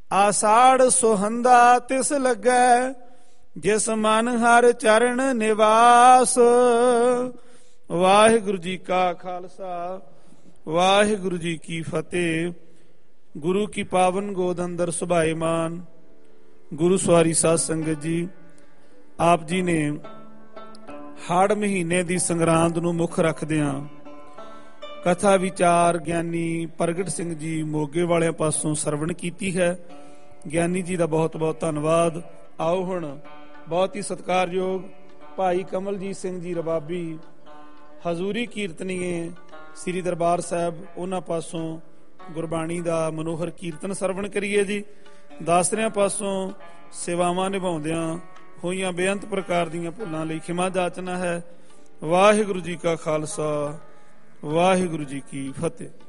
ਆਸਾੜ ਸੁਹੰਦਾ ਤਿਸ ਲੱਗੈ, ਜਿਸ ਮਨ ਹਰ ਚਰਨ ਨਿਵਾਸ। ਵਾਹਿਗੁਰੂ ਜੀ ਕਾ ਖਾਲਸਾ, ਵਾਹਿਗੁਰੂ ਜੀ ਕੀ ਫਤਿਹ। ਗੁਰੂ ਕੀ ਪਾਵਨ ਗੋਦ ਅੰਦਰ ਸੁਭਾਏਮਾਨ ਗੁਰੂ ਸਵਾਰੀ ਸਾਧ ਸੰਗਤ ਜੀ, ਆਪ ਜੀ ਨੇ ਹਾੜ ਮਹੀਨੇ ਦੀ ਸੰਗਰਾਂਦ ਨੂੰ ਮੁੱਖ ਰੱਖਦਿਆਂ ਕਥਾ ਵਿਚਾਰ ਗਿਆਨੀ ਪ੍ਰਗਟ ਸਿੰਘ ਜੀ ਮੋਗੇ ਵਾਲਿਆਂ ਪਾਸੋਂ ਸਰਵਣ ਕੀਤੀ ਹੈ। ਗਿਆਨੀ ਜੀ ਦਾ ਬਹੁਤ ਬਹੁਤ ਧੰਨਵਾਦ। ਆਓ ਹੁਣ ਬਹੁਤ ਹੀ ਸਤਿਕਾਰਯੋਗ ਭਾਈ ਕਮਲਜੀਤ ਸਿੰਘ ਜੀ ਰਬਾਬੀ ਹਜ਼ੂਰੀ ਕੀਰਤਨੀਏ ਸ੍ਰੀ ਦਰਬਾਰ ਸਾਹਿਬ, ਉਹਨਾਂ ਪਾਸੋਂ ਗੁਰਬਾਣੀ ਦਾ ਮਨੋਹਰ ਕੀਰਤਨ ਸਰਵਣ ਕਰੀਏ ਜੀ। ਦਾਸਰਿਆਂ ਪਾਸੋਂ ਸੇਵਾਵਾਂ ਨਿਭਾਉਂਦਿਆਂ ਹੋਈਆਂ ਬੇਅੰਤ ਪ੍ਰਕਾਰ ਦੀਆਂ ਭੁੱਲਾਂ ਲਈ ਖਿਮਾ ਜਾਚਨਾ ਹੈ। ਵਾਹਿਗੁਰੂ ਜੀ ਕਾ ਖਾਲਸਾ, ਵਾਹਿਗੁਰੂ ਜੀ ਕੀ ਫਤਿਹ।